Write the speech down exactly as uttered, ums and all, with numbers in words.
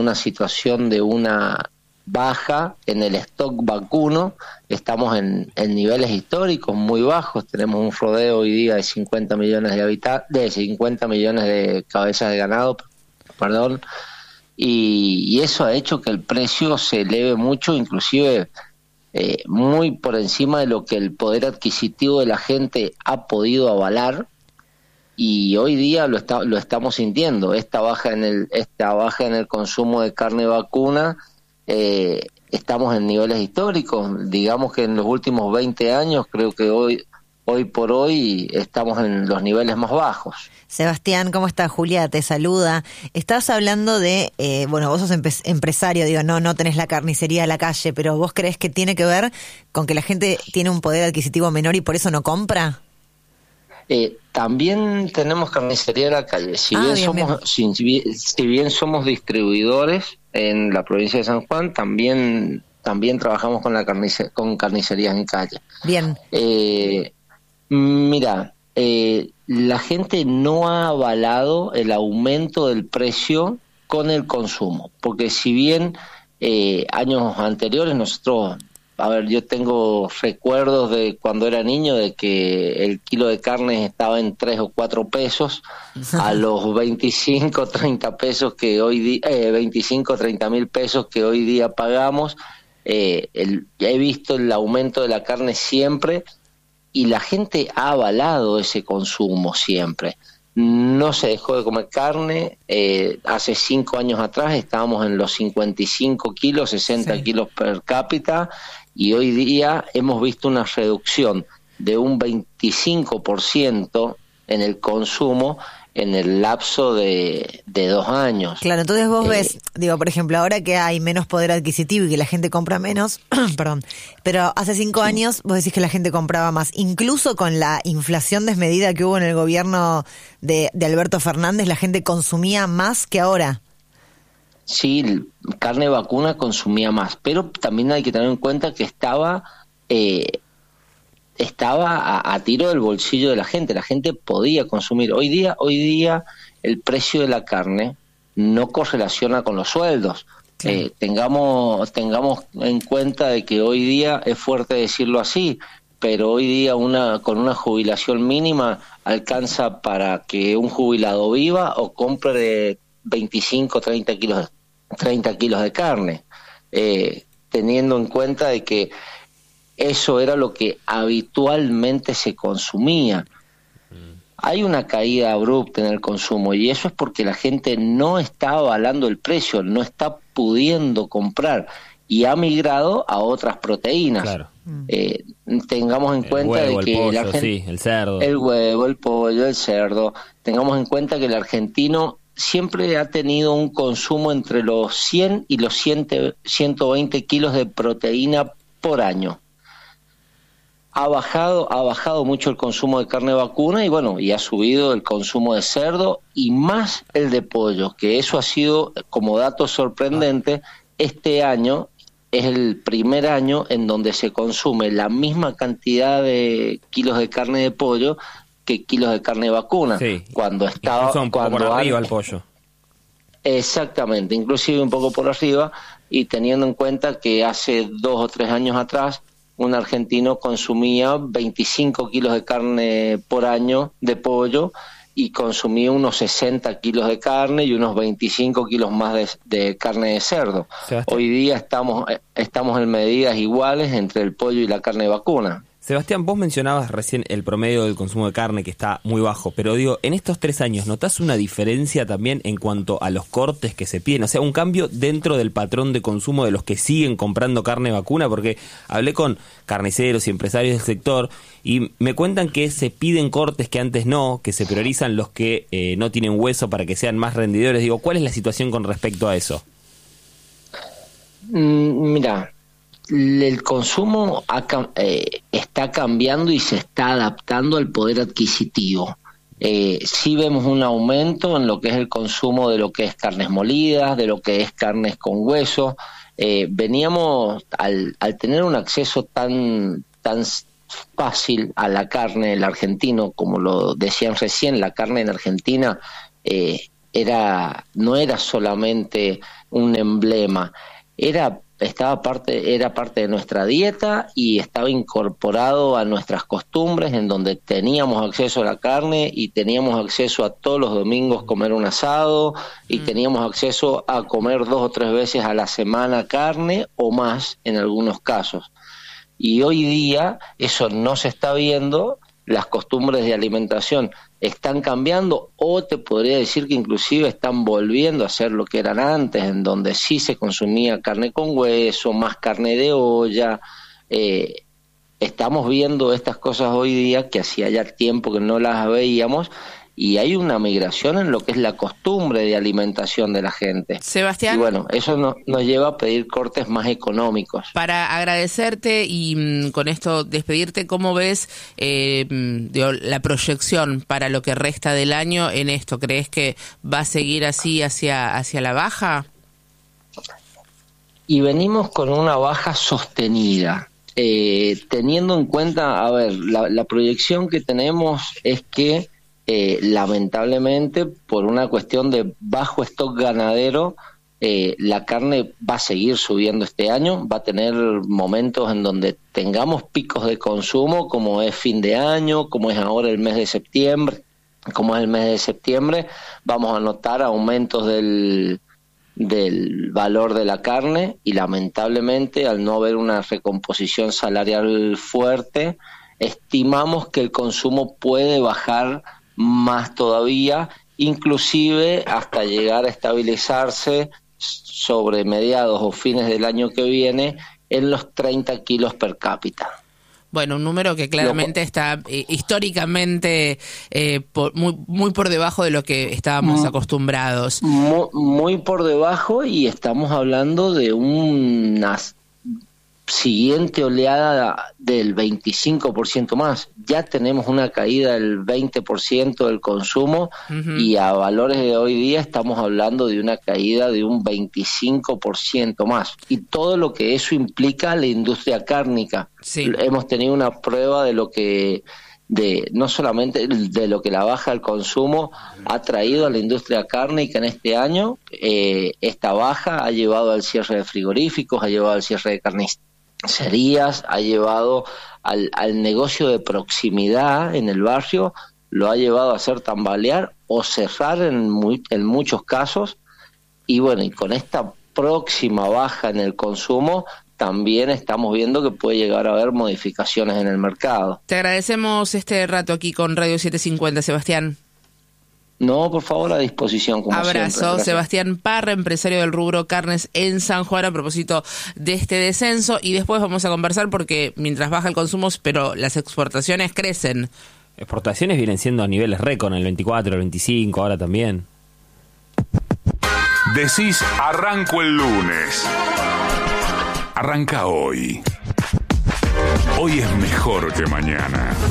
una situación de una baja en el stock vacuno. Estamos en, en niveles históricos muy bajos. Tenemos un rodeo hoy día de cincuenta millones de habitantes, de cincuenta millones de cabezas de ganado, perdón, y, y eso ha hecho que el precio se eleve mucho, inclusive eh, muy por encima de lo que el poder adquisitivo de la gente ha podido avalar. Y hoy día lo está, lo estamos sintiendo. Esta baja en el, esta baja en el consumo de carne vacuna. Eh, estamos en niveles históricos, digamos que en los últimos veinte años, creo que hoy hoy por hoy estamos en los niveles más bajos. Sebastián, ¿cómo estás? Julia te saluda. Estabas hablando de, eh, bueno, vos sos empe- empresario, digo, no, no tenés la carnicería de la calle, pero ¿vos creés que tiene que ver con que la gente tiene un poder adquisitivo menor y por eso no compra? Eh, también tenemos carnicería de la calle. Si ah, bien bien, somos, bien. Si, bien, si bien somos distribuidores en la provincia de San Juan, también también trabajamos con la carnice, con carnicerías en calle. Bien. Eh, mira, eh, la gente no ha avalado el aumento del precio con el consumo, porque si bien eh, años anteriores nosotros, a ver, yo tengo recuerdos de cuando era niño de que el kilo de carne estaba en tres o cuatro pesos, a los veinticinco, treinta pesos que hoy día, eh, veinticinco, treinta mil pesos que hoy día pagamos. Eh, el, he visto el aumento de la carne siempre y la gente ha avalado ese consumo siempre. No se dejó de comer carne. Eh, hace cinco años atrás estábamos en los cincuenta y cinco kilos, sesenta sí. kilos per cápita, y hoy día hemos visto una reducción de un veinticinco por ciento en el consumo en el lapso de, de dos años. Claro, entonces vos eh, ves, digo, por ejemplo, ahora que hay menos poder adquisitivo y que la gente compra menos, perdón, pero hace cinco sí. años vos decís que la gente compraba más, incluso con la inflación desmedida que hubo en el gobierno de, de Alberto Fernández, la gente consumía más que ahora. Sí, carne vacuna consumía más, pero también hay que tener en cuenta que estaba eh, estaba a, a tiro del bolsillo de la gente, la gente podía consumir. Hoy día, hoy día el precio de la carne no correlaciona con los sueldos. Sí. Eh, tengamos tengamos en cuenta de que hoy día, es fuerte decirlo así, pero hoy día una con una jubilación mínima alcanza para que un jubilado viva o compre veinticinco, treinta kilos treinta kilos de carne, eh, teniendo en cuenta de que eso era lo que habitualmente se consumía. Hay una caída abrupta en el consumo y eso es porque la gente no está avalando el precio, no está pudiendo comprar y ha migrado a otras proteínas. Claro. Eh, tengamos en el cuenta huevo, de que el pollo, el, argent... sí, el cerdo, el huevo, el pollo, el cerdo. Tengamos en cuenta que el argentino siempre ha tenido un consumo entre los cien y los ciento veinte kilos de proteína por año. Ha bajado, ha bajado mucho el consumo de carne vacuna y bueno, y ha subido el consumo de cerdo y más el de pollo, que eso ha sido, como dato sorprendente, este año es el primer año en donde se consume la misma cantidad de kilos de carne de pollo que kilos de carne vacuna. Sí, cuando estaba un poco cuando por arriba han... el pollo. Exactamente, inclusive un poco por arriba, y teniendo en cuenta que hace dos o tres años atrás un argentino consumía veinticinco kilos de carne por año de pollo y consumía unos sesenta kilos de carne y unos veinticinco kilos más de, de carne de cerdo. Sebastián. Hoy día estamos estamos en medidas iguales entre el pollo y la carne vacuna. Sebastián, vos mencionabas recién el promedio del consumo de carne que está muy bajo, pero digo, en estos tres años, ¿notás una diferencia también en cuanto a los cortes que se piden? O sea, un cambio dentro del patrón de consumo de los que siguen comprando carne vacuna, porque hablé con carniceros y empresarios del sector y me cuentan que se piden cortes que antes no, que se priorizan los que eh, no tienen hueso para que sean más rendidores. Digo, ¿cuál es la situación con respecto a eso? Mm, mira... El consumo ha, eh, está cambiando y se está adaptando al poder adquisitivo. Eh, sí vemos un aumento en lo que es el consumo de lo que es carnes molidas, de lo que es carnes con hueso. Eh, veníamos, al, al tener un acceso tan, tan fácil a la carne, el argentino, como lo decían recién, la carne en Argentina eh, era no era solamente un emblema, era estaba parte era parte de nuestra dieta y estaba incorporado a nuestras costumbres, en donde teníamos acceso a la carne y teníamos acceso a todos los domingos comer un asado y mm. teníamos acceso a comer dos o tres veces a la semana carne o más en algunos casos. Y hoy día eso no se está viendo, las costumbres de alimentación están cambiando, o te podría decir que inclusive están volviendo a ser lo que eran antes, en donde sí se consumía carne con hueso, más carne de olla. Eh, estamos viendo estas cosas hoy día que hacía ya tiempo que no las veíamos, y hay una migración en lo que es la costumbre de alimentación de la gente. Sebastián. Y bueno, eso no, nos lleva a pedir cortes más económicos. Para agradecerte y mmm, con esto despedirte, ¿cómo ves eh, digo, la proyección para lo que resta del año en esto? ¿Crees que va a seguir así hacia, hacia la baja? Y venimos con una baja sostenida. Eh, teniendo en cuenta, a ver, la, la proyección que tenemos es que Eh, lamentablemente, por una cuestión de bajo stock ganadero, eh, la carne va a seguir subiendo este año, va a tener momentos en donde tengamos picos de consumo, como es fin de año, como es ahora el mes de septiembre, como es el mes de septiembre, vamos a notar aumentos del, del valor de la carne, y lamentablemente, al no haber una recomposición salarial fuerte, estimamos que el consumo puede bajar más todavía, inclusive hasta llegar a estabilizarse sobre mediados o fines del año que viene en los treinta kilos per cápita. Bueno, un número que claramente lo, está eh, históricamente eh, por, muy muy por debajo de lo que estábamos muy, acostumbrados. Muy, muy por debajo, y estamos hablando de unas siguiente oleada del veinticinco por ciento más. Ya tenemos una caída del veinte por ciento del consumo, uh-huh. y a valores de hoy día estamos hablando de una caída de un veinticinco por ciento más. Y todo lo que eso implica a la industria cárnica. Sí. Hemos tenido una prueba de lo que de no solamente de lo que la baja del consumo ha traído a la industria cárnica en este año. Eh, esta baja ha llevado al cierre de frigoríficos, ha llevado al cierre de carnicerías, Serías, ha llevado al, al negocio de proximidad en el barrio, lo ha llevado a hacer tambalear o cerrar en, muy, en muchos casos. Y bueno, y con esta próxima baja en el consumo, también estamos viendo que puede llegar a haber modificaciones en el mercado. Te agradecemos este rato aquí con Radio setecientos cincuenta, Sebastián. No, por favor, a disposición, como Abrazo, siempre. Sebastián Parra, empresario del rubro carnes en San Juan, a propósito de este descenso. Y después vamos a conversar porque mientras baja el consumo, pero las exportaciones crecen. Exportaciones vienen siendo a niveles récord en el veinticuatro, el veinticinco, ahora también. Decís, arranco el lunes. Arranca hoy. Hoy es mejor que mañana.